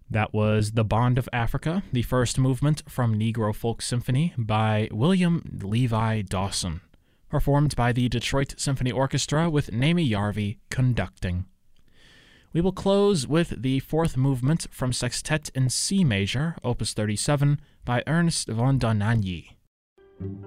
That was The Bond of Africa, the first movement from Negro Folk Symphony by William Levi Dawson, performed by the Detroit Symphony Orchestra with Nami Yarvi conducting. We will close with the fourth movement from Sextet in C major, Opus 37, by Ernst von Dohnanyi.